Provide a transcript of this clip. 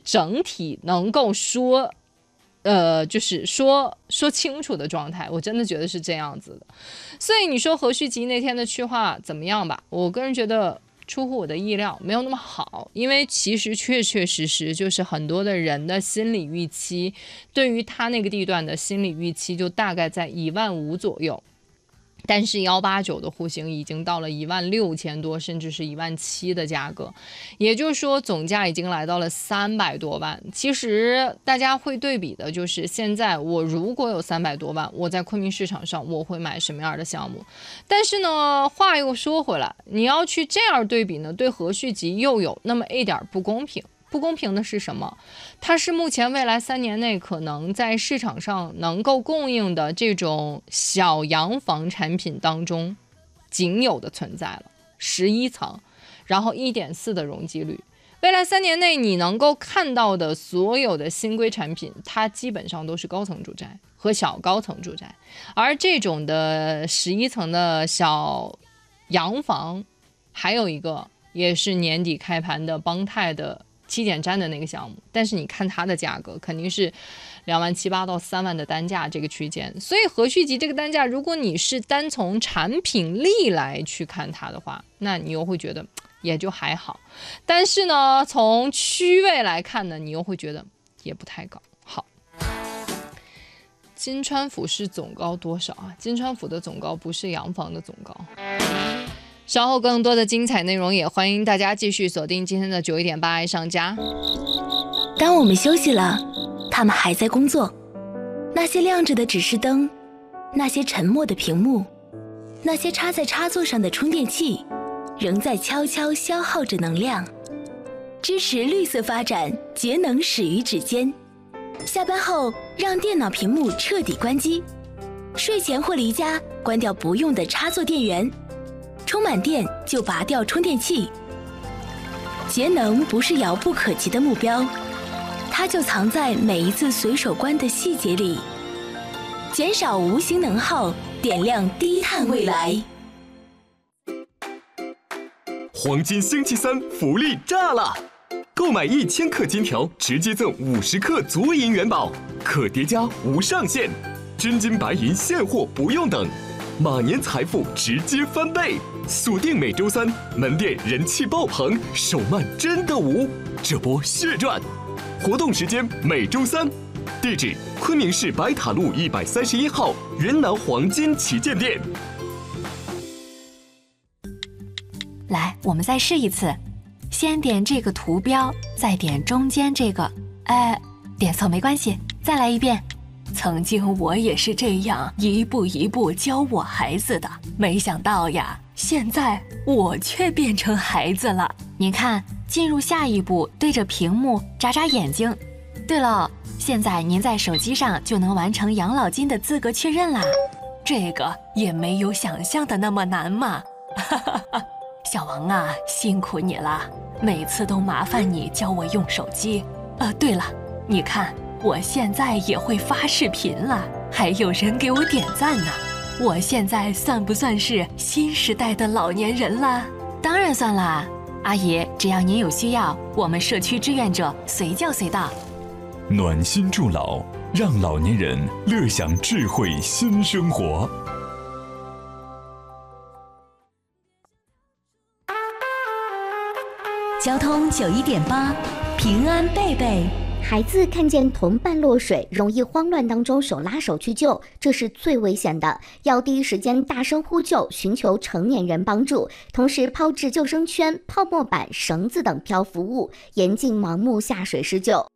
整体能够说就是说清楚的状态，我真的觉得是这样子的。所以你说何旭吉那天的去化怎么样吧？我个人觉得出乎我的意料，没有那么好，因为其实确实就是很多的人的心理预期，对于他那个地段的心理预期就大概在15000左右。但是189的户型已经到了16000多，甚至是17000的价格，也就是说总价已经来到了300多万。其实大家会对比的就是，现在我如果有300多万，我在昆明市场上我会买什么样的项目？但是呢，话又说回来，你要去这样对比呢，对何旭吉又有那么一点不公平。不公平的是什么？它是目前未来3年内可能在市场上能够供应的这种小洋房产品当中仅有的存在了11层，然后1.4的容积率。未来3年内你能够看到的所有的新规产品，它基本上都是高层住宅和小高层住宅，而这种的11层的小洋房，还有一个也是年底开盘的邦泰的7点站的那个项目，但是你看它的价格肯定是27800到3万的单价这个区间，所以何旭吉这个单价，如果你是单从产品力来去看它的话，那你又会觉得也就还好，但是呢，从区位来看呢，你又会觉得也不太高。好，金川府是总高多少啊？金川府的总高不是洋房的总高。稍后更多的精彩内容，也欢迎大家继续锁定今天的91.8爱上家。 当我们休息了，他们还在工作。那些亮着的指示灯，那些沉默的屏幕，那些插在插座上的充电器，仍在悄悄消耗着能量。支持绿色发展，节能始于指尖。下班后，让电脑屏幕彻底关机。睡前或离家，关掉不用的插座电源。充满电就拔掉充电器。节能不是遥不可及的目标，它就藏在每一次随手关的细节里。减少无形能耗，点亮低碳未来。 黄金星期三福利炸了！购买1000克金条，直接赠50克足银元宝，可叠加无上限，真金白银现货不用等。马年财富直接翻倍，锁定每周3，门店人气爆棚，手慢真的无，这波血赚！活动时间每周3，地址昆明市白塔路131号云南黄金旗舰店。 来，我们再试一次，先点这个图标，再点中间这个，点错没关系，再来一遍。曾经我也是这样一步一步教我孩子的，没想到呀，现在我却变成孩子了。您看，进入下一步，对着屏幕眨眨眼睛。对了，现在您在手机上就能完成养老金的资格确认啦。这个也没有想象的那么难嘛。小王啊，辛苦你了，每次都麻烦你教我用手机。对了，你看。我现在也会发视频了，还有人给我点赞呢。我现在算不算是新时代的老年人了？当然算啦，阿姨，只要您有需要，我们社区志愿者随叫随到。 暖心助老，让老年人乐享智慧新生活。 交通91.8，平安贝贝。 孩子看见同伴落水，容易慌乱当中手拉手去救，这是最危险的。要第一时间大声呼救，寻求成年人帮助，同时抛掷救生圈、泡沫板、绳子等漂浮物，严禁盲目下水施救。